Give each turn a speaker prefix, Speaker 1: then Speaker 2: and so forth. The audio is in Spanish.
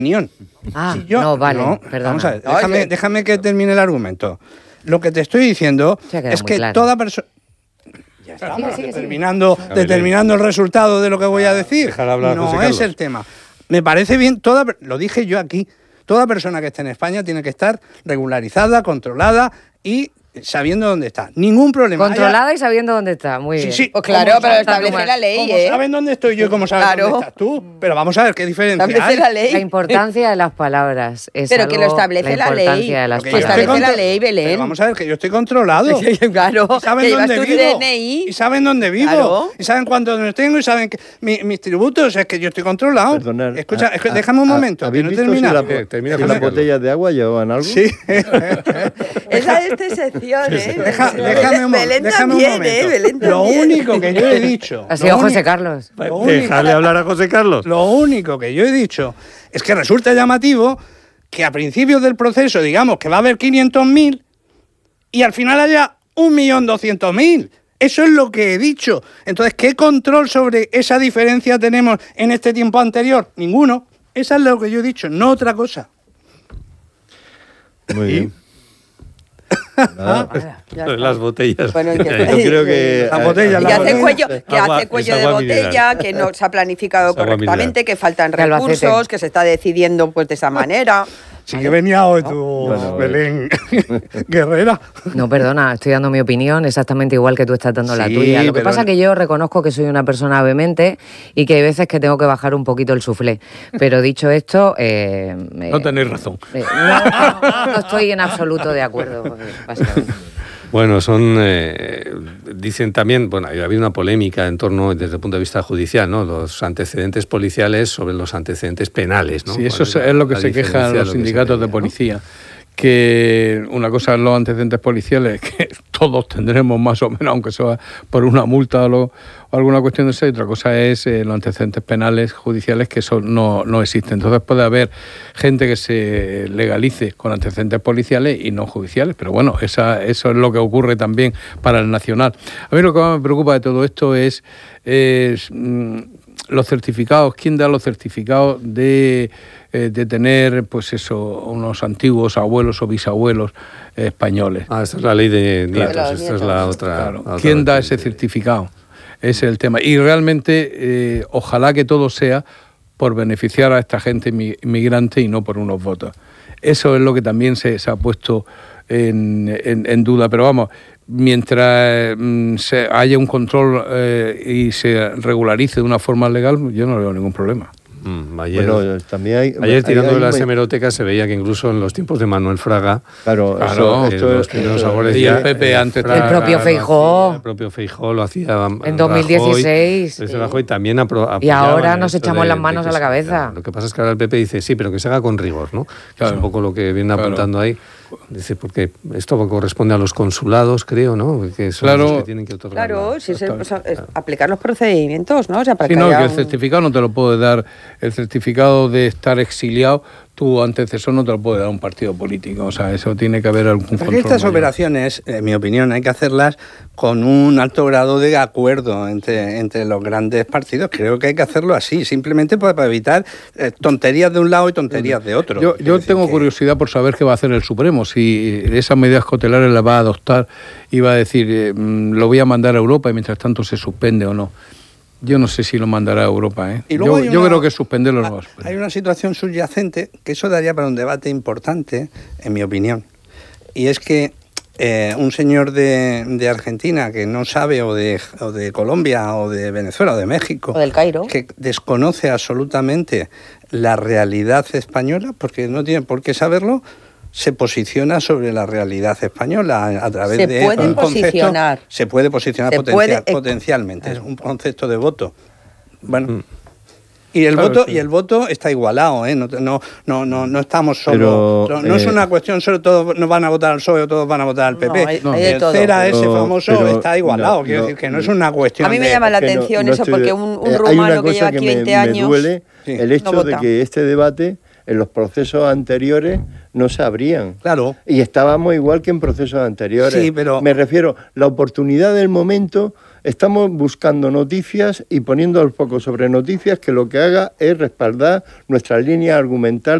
Speaker 1: opinión.
Speaker 2: No, vale, perdona.
Speaker 1: Vamos a ver, déjame que termine el argumento. Lo que te estoy diciendo es que toda persona... Ya estamos determinando el resultado de lo que voy a decir. No es el tema. Me parece bien, lo dije yo aquí, toda persona que esté en España tiene que estar regularizada, controlada y sabiendo dónde está. Ningún problema.
Speaker 2: Controlada y sabiendo dónde está. Muy bien.
Speaker 3: Sí. Pues claro, pero establece la ley,
Speaker 1: Como saben dónde estoy yo y cómo sabes dónde estás tú. Pero vamos a ver qué diferencia hay.
Speaker 3: Establece la ley.
Speaker 2: La importancia de las palabras es
Speaker 3: pero que lo establece la ley.
Speaker 2: Que
Speaker 3: establece la ley, Belén.
Speaker 1: Pero vamos a ver, que yo estoy controlado.
Speaker 3: Claro.
Speaker 1: Y saben dónde vivo. DNI. Y saben dónde vivo. Claro. Y saben cuánto tengo y saben mis tributos. Es que yo estoy controlado.
Speaker 4: Perdonad,
Speaker 1: escucha, déjame un momento.
Speaker 4: ¿Habéis visto si las botellas de agua llevaban algo?
Speaker 1: Sí.
Speaker 3: Esa es de sección,
Speaker 1: Déjame un momento. Lo único que yo he dicho...
Speaker 2: Ha sido José Carlos.
Speaker 5: Déjale hablar a José Carlos.
Speaker 1: Lo único que yo he dicho es que resulta llamativo que a principios del proceso digamos que va a haber 500.000 y al final haya 1.200.000. Eso es lo que he dicho. Entonces, ¿qué control sobre esa diferencia tenemos en este tiempo anterior? Ninguno. Eso es lo que yo he dicho, no otra cosa.
Speaker 4: Muy bien.
Speaker 5: Las botellas.
Speaker 3: Bueno,
Speaker 4: yo creo que
Speaker 1: las botellas,
Speaker 3: que hace cuello de botella, que no se ha planificado correctamente, que faltan recursos, que se está decidiendo pues de esa manera.
Speaker 1: Sí que venía hoy tú, Belén Guerrera.
Speaker 2: No, perdona, estoy dando mi opinión exactamente igual que tú estás dando la tuya. Lo que pasa es que yo reconozco que soy una persona vehemente y que hay veces que tengo que bajar un poquito el suflé. Pero dicho esto...
Speaker 5: no tenéis razón.
Speaker 2: No estoy en absoluto de acuerdo, básicamente.
Speaker 5: Bueno, dicen también, bueno, ha habido una polémica en torno, desde el punto de vista judicial, ¿no? Los antecedentes policiales sobre los antecedentes penales, ¿no?
Speaker 6: Sí, eso es lo que se quejan los sindicatos de policía. ¿No? Que una cosa es los antecedentes policiales, que todos tendremos más o menos, aunque sea por una multa o alguna cuestión de esa, y otra cosa es los antecedentes penales judiciales, que eso no existe. Entonces puede haber gente que se legalice con antecedentes policiales y no judiciales, pero bueno, eso es lo que ocurre también para el nacional. A mí lo que más me preocupa de todo esto es los certificados. ¿Quién da los certificados de tener, pues eso, unos antiguos abuelos o bisabuelos españoles?
Speaker 5: Esa es la ley de nietos, esta es la otra.
Speaker 6: Claro. ¿Quién da ese certificado? Ese es el tema. Y realmente, ojalá que todo sea por beneficiar a esta gente inmigrante y no por unos votos. Eso es lo que también se ha puesto en duda. Pero vamos, mientras haya un control y se regularice de una forma legal, yo no veo ningún problema.
Speaker 5: Ayer tirando de las hemerotecas se veía que incluso en los tiempos de Manuel Fraga,
Speaker 6: los
Speaker 5: primeros sabores
Speaker 6: y el PP antes,
Speaker 2: el propio Feijóo.
Speaker 5: El propio Feijóo lo hacía
Speaker 2: en 2016.
Speaker 5: Rajoy también
Speaker 2: y ahora nos echamos las manos a la cabeza.
Speaker 5: Lo que pasa es que ahora el PP dice sí, pero que se haga con rigor, ¿no? Es un poco lo que viene apuntando ahí. Dice, porque esto corresponde a los consulados, creo, ¿no? Que son los que tienen que otorgar.
Speaker 3: Claro, aplicar los procedimientos, ¿no? O sea, para
Speaker 6: que el certificado no te lo puede dar, el certificado de estar exiliado, tu antecesor no te lo puede dar un partido político. O sea, eso tiene que haber algún control.
Speaker 1: Estas operaciones, en mi opinión, hay que hacerlas con un alto grado de acuerdo entre los grandes partidos. Creo que hay que hacerlo así, simplemente para evitar tonterías de un lado y tonterías de otro.
Speaker 6: Yo tengo curiosidad por saber qué va a hacer el Supremo, si esas medidas cautelares las va a adoptar y va a decir, lo voy a mandar a Europa y mientras tanto se suspende o no. Yo no sé si lo mandará a Europa, ¿eh? Yo creo que suspenderlo no va a suspender.
Speaker 1: Hay una situación subyacente que eso daría para un debate importante, en mi opinión. Y es que un señor de Argentina que no sabe, o de Colombia, o de Venezuela, o de México,
Speaker 3: o del Cairo,
Speaker 1: que desconoce absolutamente la realidad española, porque no tiene por qué saberlo, se posiciona sobre la realidad española a través de un concepto. Se puede posicionar potencialmente. Es un concepto de voto. Bueno. Y el voto está igualado, ¿eh? No estamos solo. No es una cuestión solo todos nos van a votar al PSOE o todos van a votar al PP. El CERA ese famoso está igualado. Quiero decir que no es una cuestión.
Speaker 3: A mí me llama la atención eso, porque un rumano que lleva aquí 20 años.
Speaker 4: Me duele el hecho de que este debate en los procesos anteriores no se abrían.
Speaker 1: Claro.
Speaker 4: Y estábamos igual que en procesos anteriores.
Speaker 1: Sí, pero...
Speaker 4: Me refiero, la oportunidad del momento Estamos buscando noticias y poniendo el foco sobre noticias que lo que haga es respaldar nuestra línea argumental